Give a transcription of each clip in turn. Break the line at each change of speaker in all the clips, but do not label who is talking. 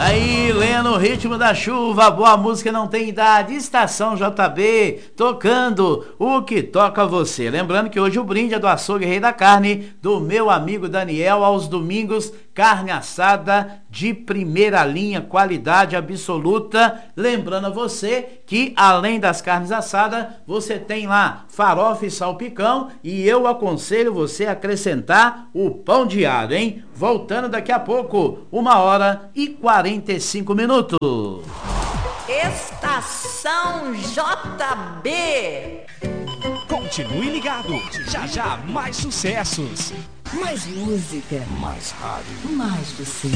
Aí, Leno, ritmo da chuva, boa música não tem idade, Estação JB, tocando o que toca você. Lembrando que hoje o brinde é do Açougue Rei da Carne, do meu amigo Daniel, aos domingos, carne assada de primeira linha, qualidade absoluta. Lembrando a você que além das carnes assadas, você tem lá farofa e salpicão, e eu aconselho você a acrescentar o pão de alho, hein? Voltando daqui a pouco, 1h45.
Estação JB.
Continue ligado, já já mais sucessos.
Mais música.
Mais rádio.
Mais você.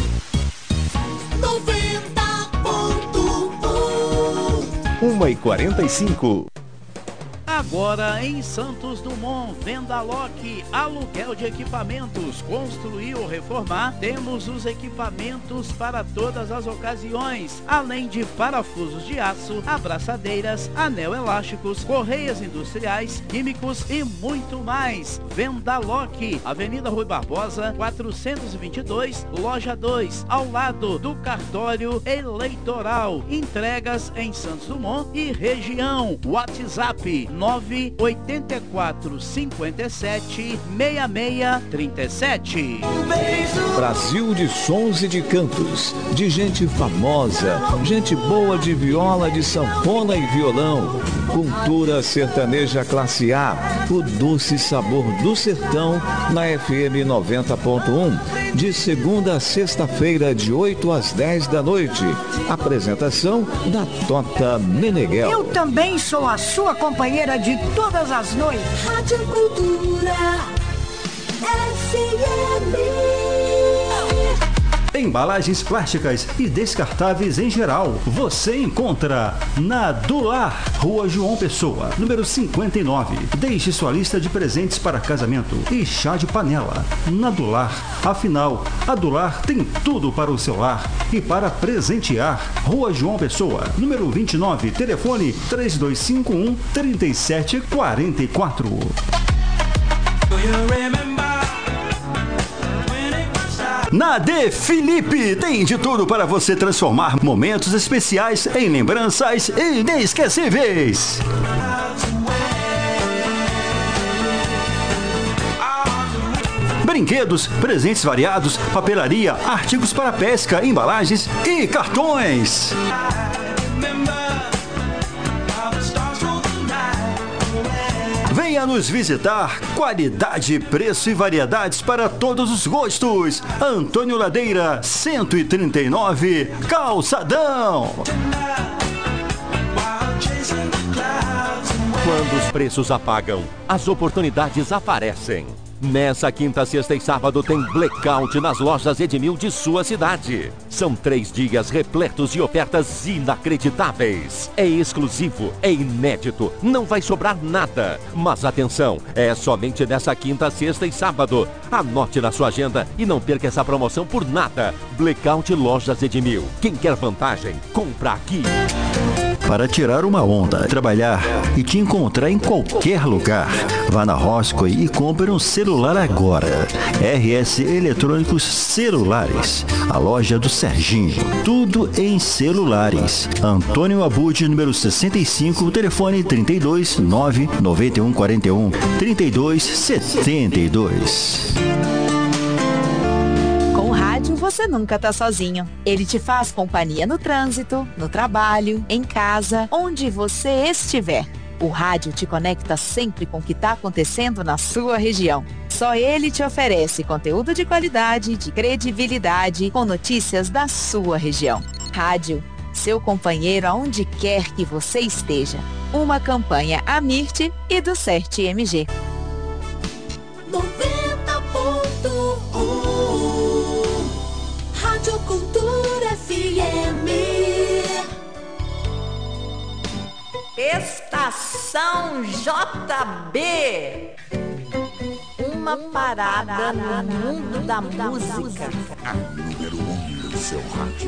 90.1 1h45.
Agora em Santos Dumont, Venda Lock, aluguel de equipamentos, construir ou reformar, temos os equipamentos para todas as ocasiões, além de parafusos de aço, abraçadeiras, anel elásticos, correias industriais, químicos e muito mais. Venda Lock, Avenida Rui Barbosa, 422, Loja 2, ao lado do cartório eleitoral. Entregas em Santos Dumont e região. WhatsApp 984 57 6637.
Brasil de sons e de cantos, de gente famosa, gente boa de viola, de sanfona e violão. Cultura sertaneja classe A, o doce sabor do sertão, na FM 90.1, de segunda a sexta-feira, de 8 às 10 da noite. Apresentação da Tota Meneghel.
Eu também sou a sua companheira de todas as noites.
Rádio Cultura FM.
Embalagens plásticas e descartáveis em geral, você encontra na Dular, Rua João Pessoa, número 59. Deixe sua lista de presentes para casamento e chá de panela. Na Dular, afinal, a Dular tem tudo para o seu lar e para presentear. Rua João Pessoa, número 29, telefone 3251 3744. Na De Felipe tem de tudo para você transformar momentos especiais em lembranças inesquecíveis. Brinquedos, presentes variados, papelaria, artigos para pesca, embalagens e cartões. Venha nos visitar. Qualidade, preço e variedades para todos os gostos. Antônio Ladeira, 139, Calçadão.
Quando os preços apagam, as oportunidades aparecem. Nessa quinta, sexta e sábado tem blackout nas lojas Edmil de sua cidade. São 3 dias repletos de ofertas inacreditáveis. É exclusivo, é inédito, não vai sobrar nada. Mas atenção, é somente nessa quinta, sexta e sábado. Anote na sua agenda e não perca essa promoção por nada. Blackout Lojas Edmil. Quem quer vantagem, compra aqui.
Para tirar uma onda, trabalhar e te encontrar em qualquer lugar. Vá na Roscoe e compre um celular agora. RS Eletrônicos Celulares, a loja do Serginho. Tudo em celulares. Antônio Abud, número 65, telefone 32 991 41 32 72.
Você nunca tá sozinho. Ele te faz companhia no trânsito, no trabalho, em casa, onde você estiver. O rádio te conecta sempre com o que está acontecendo na sua região. Só ele te oferece conteúdo de qualidade, de credibilidade, com notícias da sua região. Rádio, seu companheiro aonde quer que você esteja. Uma campanha Amirte e do CERT-MG.
90.1 Rádio Cultura FM. Estação JB. Uma parada no mundo da música.
A número 1 do seu rádio.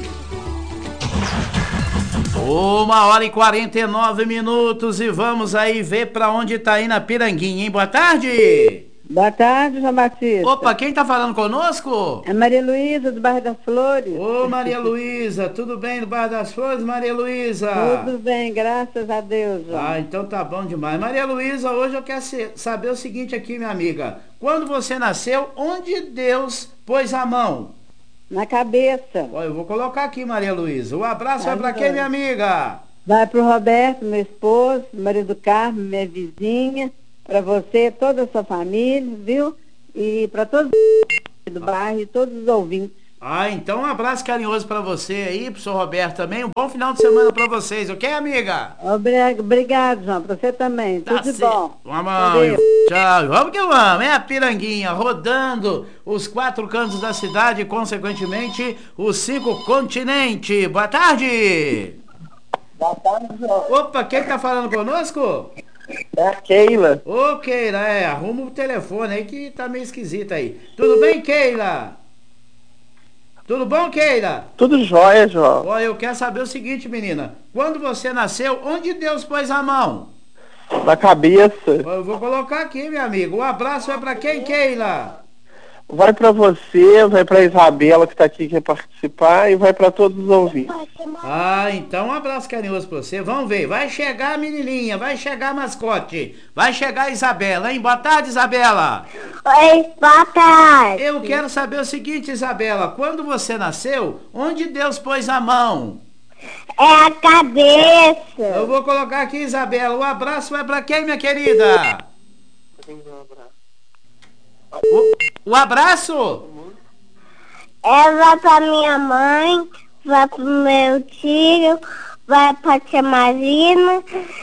1h49 e vamos aí ver pra onde tá indo a Piranguinha, hein? Boa tarde!
Boa tarde, João Batista.
Opa, quem tá falando conosco?
É Maria Luísa, do bairro das Flores.
Ô, Maria Luísa, tudo bem no bairro das Flores, Maria Luísa?
Tudo bem, graças a Deus, João.
Ah, então tá bom demais. Maria Luísa, hoje eu quero saber o seguinte aqui, minha amiga. Quando você nasceu, onde Deus pôs a mão?
Na cabeça.
Ó, eu vou colocar aqui, Maria Luísa. O abraço vai pra quem, minha amiga?
Vai pro Roberto, meu esposo, marido do Carmo, minha vizinha, pra você, toda a sua família, viu? E pra todos do bairro e todos os ouvintes.
Ah, então um abraço carinhoso pra você aí, pro senhor Roberto também. Um bom final de semana pra vocês, ok, amiga?
Obrigado, João, pra você também.
Tá
Tudo de
certo.
bom.
Vamos, tchau. Vamos que vamos. É a Piranguinha rodando os 4 cantos da cidade e, consequentemente, os 5 continentes. Boa tarde.
Boa tarde, João.
Opa, quem tá falando conosco?
É a Keila.
Ô, Keila, arruma o telefone aí que tá meio esquisito aí. Tudo bem, Keila? Tudo bom, Keila?
Tudo jóia, João.
Ó, eu quero saber o seguinte, menina. Quando você nasceu, onde Deus pôs a mão?
Na cabeça.
Ó, eu vou colocar aqui, meu amigo. Um abraço é pra quem, Keila?
Vai pra você, vai pra Isabela que tá aqui quer participar e vai pra todos os ouvintes.
Ah, então um abraço carinhoso pra você. Vamos ver. Vai chegar a menininha, vai chegar a mascote, vai chegar a Isabela, hein? Boa tarde, Isabela.
Oi, boa tarde.
Eu quero saber o seguinte, Isabela. Quando você nasceu, onde Deus pôs a mão?
É a cabeça.
Eu vou colocar aqui, Isabela. O abraço vai pra quem, minha querida? O abraço?
Vai pra minha mãe, vai pro meu tio, vai pra tia Marina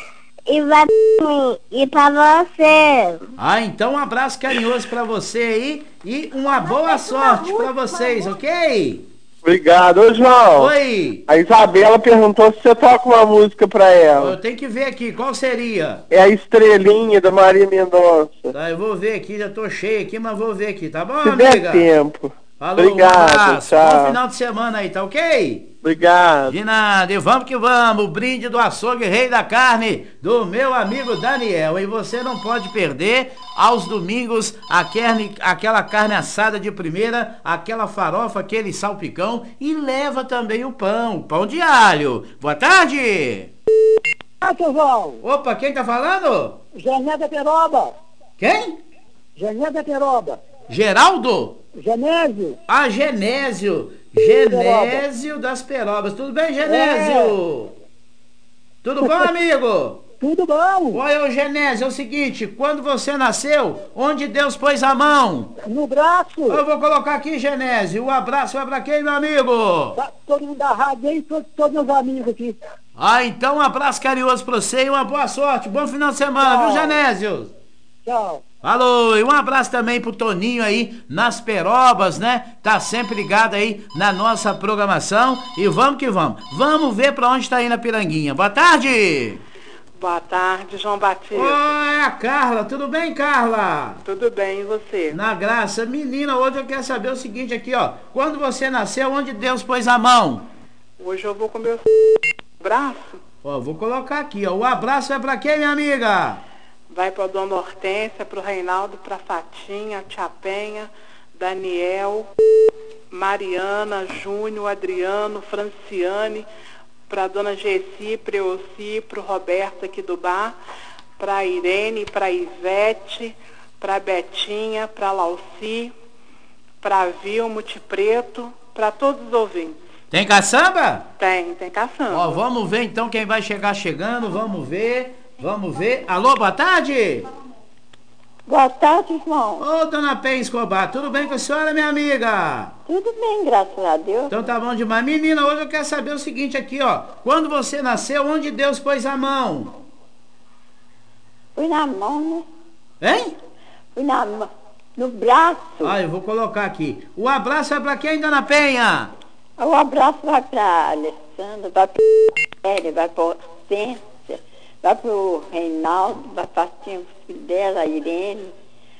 e vai pra mim e pra você.
Ah, então um abraço carinhoso pra você aí e uma boa sorte pra vocês, ok?
Obrigado. Ô, João.
Oi.
A Isabela perguntou se você toca uma música pra ela.
Eu tenho que ver aqui, qual seria?
É a Estrelinha da Maria Mendonça.
Tá, eu vou ver aqui, já tô cheio aqui, mas vou ver aqui, tá bom,
Se
amiga?
der tempo.
Falou,
Obrigado,
um abraço.
tchau.
Bom final de semana aí, tá ok?
Obrigado.
De nada, e vamos que vamos, o brinde do açougue Rei da Carne, do meu amigo Daniel. E você não pode perder, aos domingos, aquela carne assada de primeira, aquela farofa, aquele salpicão, e leva também o pão de alho. Boa tarde!
Ah, seu João.
Opa, quem tá falando?
Genésio Peroba.
Quem?
Genésio Peroba.
Geraldo?
Genésio.
Ah, Genésio. Genésio das Perobas. Tudo bem, Genésio? Tudo bom, amigo?
Tudo bom.
Oi, ô Genésio, é o seguinte, quando você nasceu, onde Deus pôs a mão?
No braço.
Eu vou colocar aqui, Genésio. O abraço vai pra quem, meu amigo?
Tá todo mundo da rádio aí, todos meus amigos aqui.
Ah, então um abraço carinhoso pra você e uma boa sorte. Bom final de semana, viu, Genésio?
Tchau.
Alô, e um abraço também pro Toninho aí, nas Perobas, né? Tá sempre ligado aí na nossa programação. E vamos que vamos. Vamos ver pra onde tá indo a Piranguinha. Boa tarde!
Boa tarde, João Batista.
Oi, a Carla. Tudo bem, Carla?
Tudo bem, e você?
Na graça. Menina, hoje eu quero saber o seguinte aqui, ó. Quando você nasceu, onde Deus pôs a mão?
Hoje eu vou com meu braço.
Ó, vou colocar aqui, ó. O abraço é pra quem, minha amiga?
Vai pra Dona Hortência, pro Reinaldo, pra Fatinha, Tia Penha, Daniel, Mariana, Júnior, Adriano, Franciane, pra Dona Gessi, Preossi, pro Roberto aqui do bar, pra Irene, pra Ivete, pra Betinha, pra Lauci, pra Vilmute Preto, pra todos os ouvintes.
Tem caçamba?
Tem caçamba.
Ó, vamos ver então quem vai chegar chegando, vamos ver. Alô, boa tarde?
Boa tarde, João.
Ô, dona Penha Escobar, tudo bem com a senhora, minha amiga?
Tudo bem, graças a Deus.
Então tá bom demais. Menina, hoje eu quero saber o seguinte aqui, ó. Quando você nasceu, onde Deus pôs a mão?
Fui na mão, né?
Hein?
Fui no braço.
Ah, eu vou colocar aqui. O abraço é pra quem, dona Penha?
O abraço vai pra Alessandra, vai pra Ele, vai pra Hortência, vai pro Reinaldo, vai pra Tia dela, a Irene,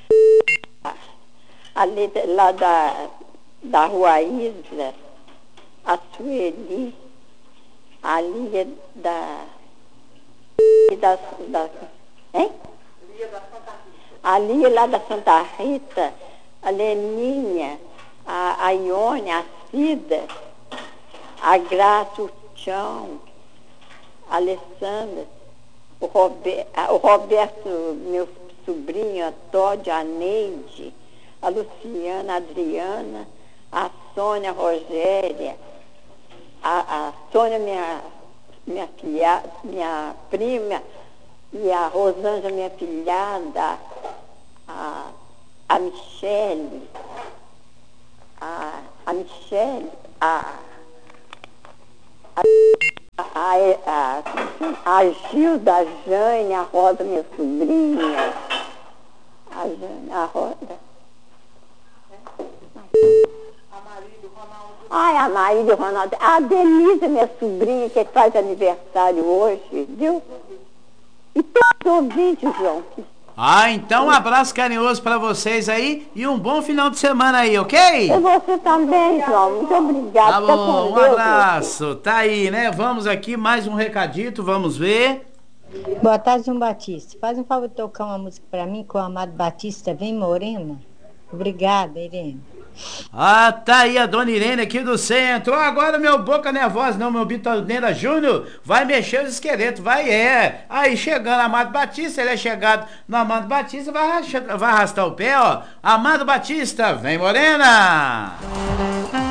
ali lá da Rua Isla, a Sueli, a Lia da hein?
A Lia lá da Santa Rita, a Leninha, a Ione, a Cida, a Graça, o Tião, a Alessandra, o Roberto, meu sobrinho, a Todd, a Neide, a Luciana, a Adriana, a Sônia, a Rogéria, a Sônia, minha filha, minha prima, e a Rosângela, minha filhada, a Michele, a Michele, a Gilda, a Jane, a Rosa, minha sobrinha, a Jane, a Rosa. Ai, a Marília e o Ronaldo. A Denise, minha sobrinha, que faz aniversário hoje, viu? E todos os ouvintes, João.
Então um abraço carinhoso pra vocês aí e um bom final de semana aí, ok?
E você também, João. Muito obrigada.
Tá bom, um abraço. Tá aí, né? Vamos aqui, mais um recadito, vamos ver.
Boa tarde, João Batista. Faz um favor de tocar uma música pra mim com o Amado Batista, Vem Morena. Obrigada, Irene.
Tá aí a dona Irene aqui do centro. Agora meu boca nervosa, não, meu Bitoneira Júnior vai mexer os esqueletos, vai Aí chegando Amado Batista, ele é chegado no Amado Batista, vai arrastar o pé, ó. Amado Batista, vem Morena.